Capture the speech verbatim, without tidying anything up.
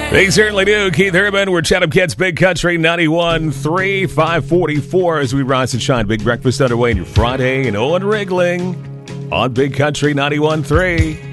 They certainly do. Keith Urban, we're Chatham Kids, Big Country ninety-one point three, five forty-four as we rise and shine. Big breakfast underway in your Friday and Owen Wriggling on Big Country ninety-one point three.